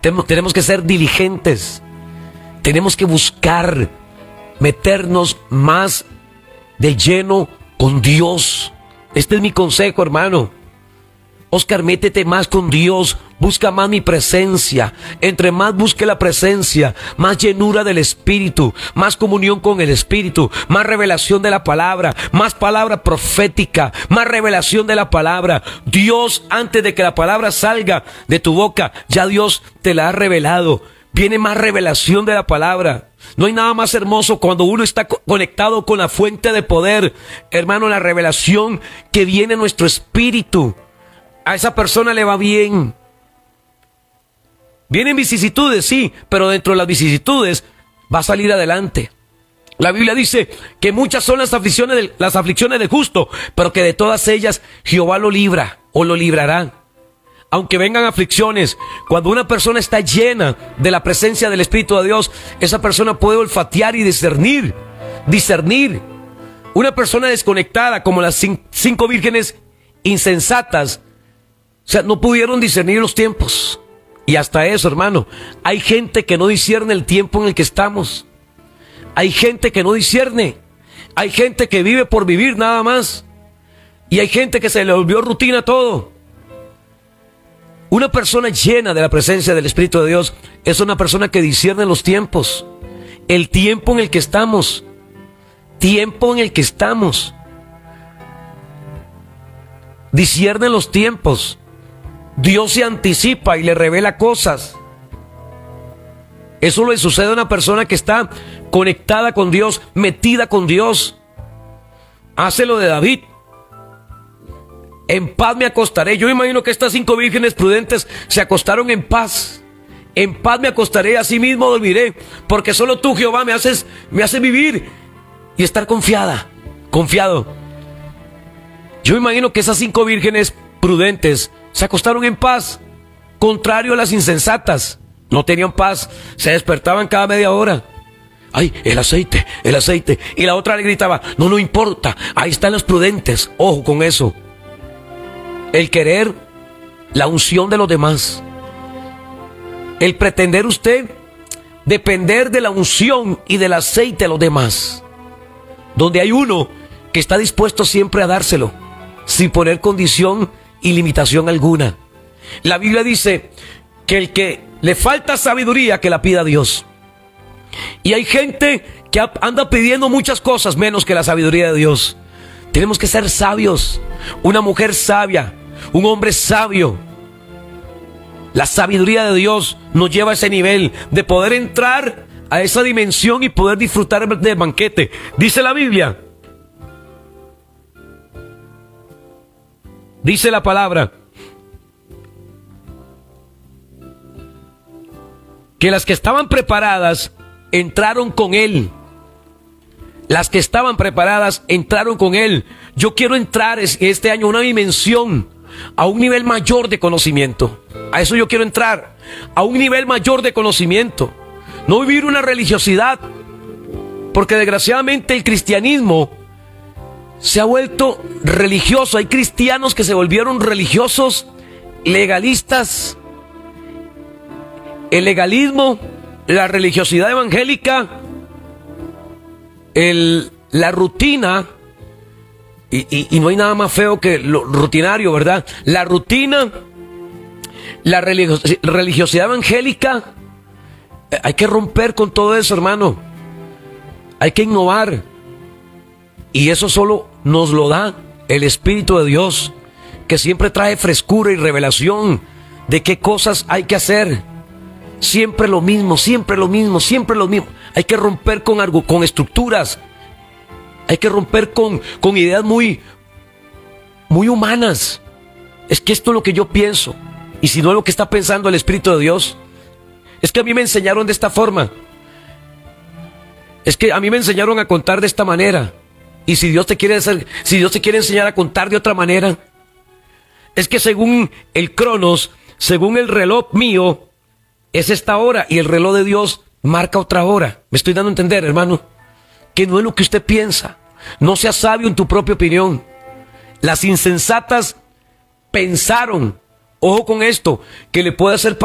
Tenemos que ser diligentes. Tenemos que buscar meternos más de lleno con Dios. Este es mi consejo, hermano. Oscar, métete más con Dios, busca más mi presencia. Entre más busque la presencia, más llenura del Espíritu, más comunión con el Espíritu, más revelación de la palabra, más palabra profética, más revelación de la palabra. Dios, antes de que la palabra salga de tu boca, ya Dios te la ha revelado. Viene más revelación de la palabra. No hay nada más hermoso cuando uno está conectado con la fuente de poder. Hermano, la revelación que viene en nuestro espíritu. A esa persona le va bien. Vienen vicisitudes, sí, pero dentro de las vicisitudes va a salir adelante. La Biblia dice que muchas son las aflicciones del justo, pero que de todas ellas Jehová lo libra o lo librará. Aunque vengan aflicciones, cuando una persona está llena de la presencia del Espíritu de Dios, esa persona puede olfatear y discernir. Una persona desconectada, como las 5 vírgenes insensatas, o sea, no pudieron discernir los tiempos. Y hasta eso, hermano, hay gente que no discierne el tiempo en el que estamos. Hay gente que no discierne. Hay gente que vive por vivir nada más. Y hay gente que se le volvió rutina todo. Una persona llena de la presencia del Espíritu de Dios es una persona que discierne los tiempos. El tiempo en el que estamos. Tiempo en el que estamos. Discierne los tiempos. Dios se anticipa y le revela cosas. Eso le sucede a una persona que está conectada con Dios, metida con Dios. Hace lo de David. En paz me acostaré. Yo imagino que estas 5 vírgenes prudentes se acostaron en paz. En paz me acostaré, así mismo dormiré, porque solo tú, Jehová, me haces vivir y estar confiado. Yo imagino que esas 5 vírgenes prudentes se acostaron en paz, contrario a las insensatas. No tenían paz, se despertaban cada media hora. ¡Ay, el aceite! Y la otra le gritaba, no importa, ahí están los prudentes. Ojo con eso. El querer la unción de los demás. El pretender usted depender de la unción y del aceite de los demás. Donde hay uno que está dispuesto siempre a dárselo, sin poner condición y limitación alguna. La Biblia dice que el que le falta sabiduría, que la pida a Dios. Y hay gente que anda pidiendo muchas cosas menos que la sabiduría de Dios. Tenemos que ser sabios. Una mujer sabia, un hombre sabio. La sabiduría de Dios nos lleva a ese nivel de poder entrar a esa dimensión y poder disfrutar del banquete. Dice la Biblia, dice la palabra, que las que estaban preparadas entraron con Él. Las que estaban preparadas entraron con Él. Yo quiero entrar este año a una dimensión, a un nivel mayor de conocimiento. A eso yo quiero entrar, a un nivel mayor de conocimiento. No vivir una religiosidad, porque desgraciadamente el cristianismo se ha vuelto religioso. Hay cristianos que se volvieron religiosos, legalistas. El legalismo, la religiosidad evangélica, la rutina, y no hay nada más feo que lo rutinario, ¿verdad? La rutina, la religiosidad evangélica, hay que romper con todo eso, hermano. Hay que innovar. Y eso solo nos lo da el Espíritu de Dios, que siempre trae frescura y revelación de qué cosas hay que hacer. Siempre lo mismo. Hay que romper con estructuras. Hay que romper con ideas muy humanas. Es que esto es lo que yo pienso. Y si no es lo que está pensando el Espíritu de Dios. Es que a mí me enseñaron de esta forma. Es que a mí me enseñaron a contar de esta manera. Y si Dios te quiere enseñar a contar de otra manera, es que según el Cronos, según el reloj mío, es esta hora, y el reloj de Dios marca otra hora. Me estoy dando a entender, hermano, que no es lo que usted piensa. No seas sabio en tu propia opinión. Las insensatas pensaron, ojo con esto, que le puede hacer